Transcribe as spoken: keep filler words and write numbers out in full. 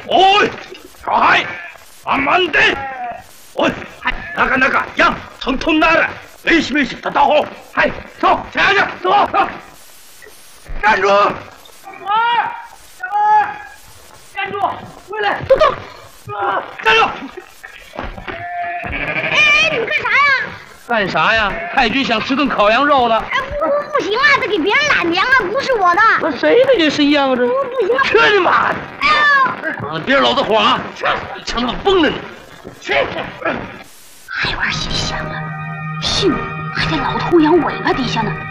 哦，小孩，慢慢的。哦，嗨，那个那个양从나라 열심히 식사 다好。嗨，走，下去，走，站住！小二，小二，站住！回来，走走，啊，站住！ 哎哎，你们干啥呀？ 干啥呀？太君想吃顿烤羊肉呢。 哎，不不行啊，这给别人揽粮啊，不是我的。 那谁的也是一样的。 不不行啊！ 去你妈的！ 哎呀！ 啊，别让老子慌啊！你呛他妈疯了你！ 去！还玩心香了，信还在老头羊尾巴底下呢。